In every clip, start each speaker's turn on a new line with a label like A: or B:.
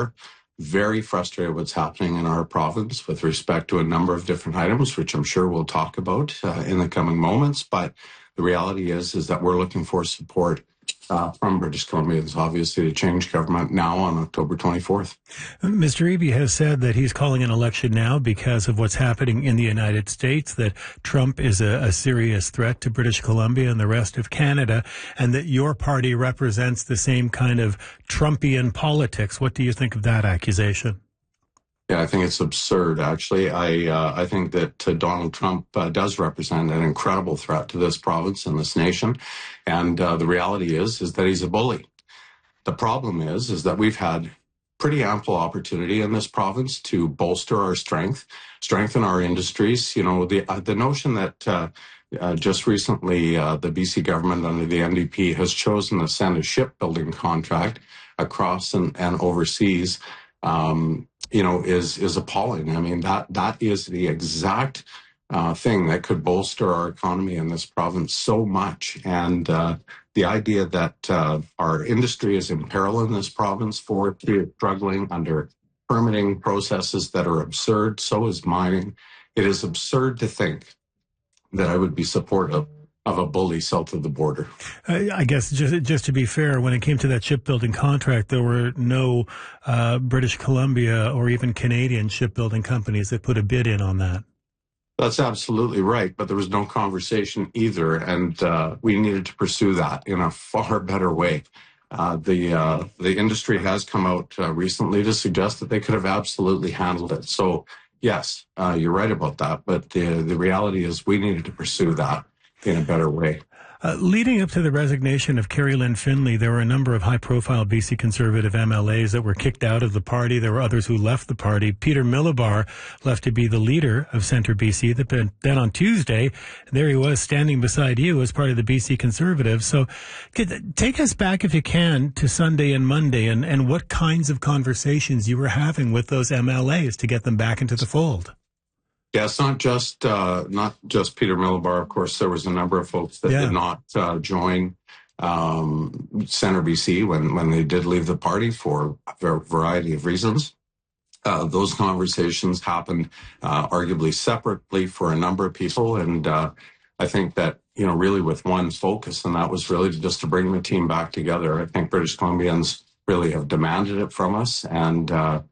A: are very frustrated what's happening in our province with respect to a number of different items, which I'm sure we'll talk about in the coming moments. But the reality is that we're looking for support from British Columbians, obviously, to change government now on October 24th.
B: Mr. Eby has said that he's calling an election now because of what's happening in the United States, that Trump is a serious threat to British Columbia and the rest of Canada, and that your party represents the same kind of Trumpian politics. What do you think of that accusation?
A: Yeah, I think it's absurd, actually. I think that Donald Trump does represent an incredible threat to this province and this nation. And the reality is that he's a bully. The problem is that we've had pretty ample opportunity in this province to bolster our strengthen our industries. You know, the notion that just recently the BC government under the NDP has chosen to send a shipbuilding contract across and overseas, you know, is appalling. I mean, that is the exact thing that could bolster our economy in this province so much. And the idea that our industry is in peril in this province for struggling under permitting processes that are absurd, so is mining. It is absurd to think that I would be supportive of a bully south of the border.
B: I guess just to be fair, when it came to that shipbuilding contract, there were no British Columbia or even Canadian shipbuilding companies that put a bid in on that.
A: That's absolutely right, but there was no conversation either, and we needed to pursue that in a far better way. The industry has come out recently to suggest that they could have absolutely handled it. So yes, you're right about that, but the reality is we needed to pursue that in a better way.
B: Leading up to the resignation of Kerry Lynn Finley, there were a number of high-profile BC Conservative MLAs that were kicked out of the party. There were others who left the party. Peter Millibar left to be the leader of Centre BC. Then on Tuesday, there he was standing beside you as part of the BC Conservatives. So take us back, if you can, to Sunday and Monday and what kinds of conversations you were having with those MLAs to get them back into the fold.
A: Yeah, it's not just Peter Millibar. Of course, there was a number of folks that did not join Centre BC when they did leave the party for a variety of reasons. Those conversations happened arguably separately for a number of people, and I think that, you know, really with one focus, and that was really just to bring the team back together. I think British Columbians really have demanded it from us, and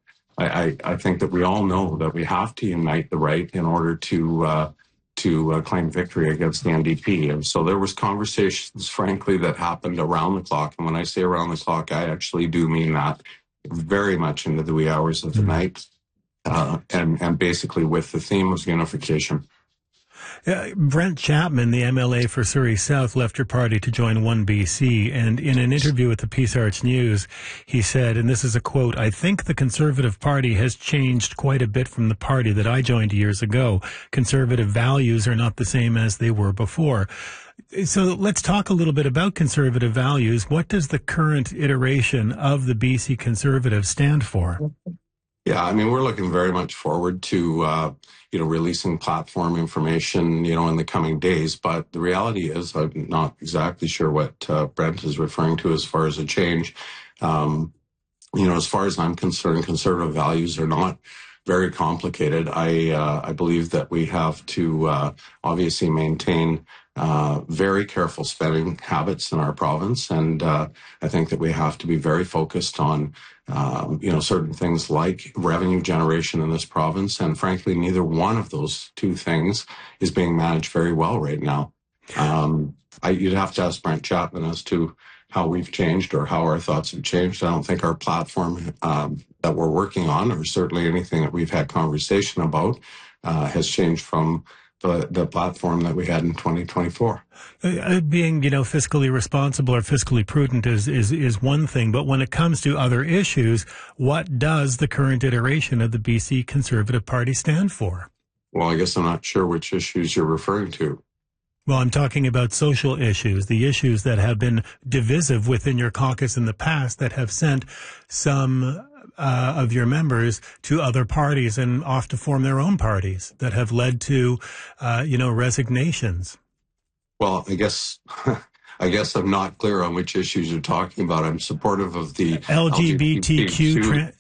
A: I think that we all know that we have to unite the right in order to claim victory against the NDP. And so there was conversations, frankly, that happened around the clock. And when I say around the clock, I actually do mean that, very much into the wee hours of the night, and basically with the theme of unification.
B: Brent Chapman, the MLA for Surrey South, left your party to join 1BC, and in an interview with the Peace Arch News, he said, and this is a quote, "I think the Conservative Party has changed quite a bit from the party that I joined years ago. Conservative values are not the same as they were before." So let's talk a little bit about conservative values. What does the current iteration of the BC Conservative stand for?
A: Yeah, I mean, we're looking very much forward to, releasing platform information, in the coming days. But the reality is, I'm not exactly sure what Brent is referring to as far as a change. As far as I'm concerned, conservative values are not very complicated. I believe that we have to obviously maintain very careful spending habits in our province. And I think that we have to be very focused on, certain things like revenue generation in this province. And frankly, neither one of those two things is being managed very well right now. You'd have to ask Brent Chapman as to how we've changed or how our thoughts have changed. I don't think our platform that we're working on, or certainly anything that we've had conversation about, has changed from the platform that we had in 2024.
B: Being, fiscally responsible or fiscally prudent is one thing, but when it comes to other issues, what does the current iteration of the BC Conservative Party stand for?
A: Well, I guess I'm not sure which issues you're referring to.
B: Well, I'm talking about social issues, the issues that have been divisive within your caucus in the past that have sent some of your members to other parties and off to form their own parties that have led to, resignations.
A: Well, I guess I'm not clear on which issues you're talking about. I'm supportive of the LGBTQ